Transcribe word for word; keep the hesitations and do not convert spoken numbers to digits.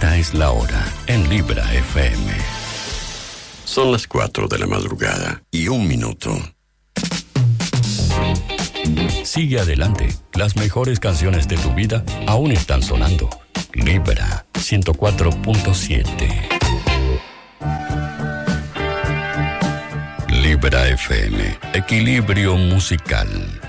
Esta es la hora en Libra F M. Son las cuatro de la madrugada y un minuto. Sigue adelante. Las mejores canciones de tu vida aún están sonando. Libra ciento cuatro punto siete. Libra F M. Equilibrio musical.